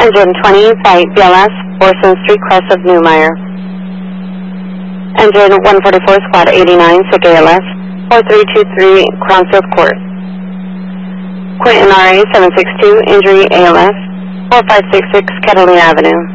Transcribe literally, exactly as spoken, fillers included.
Engine twenty, Flight B L S, Orson Street, Crest of Newmeyer. Engine one forty-four, Squad eighty-nine, Sick A L S, four three two three, Cronsfield Court. Quentin R A seven six two, Injury A L S, four five six six, Catalina Avenue.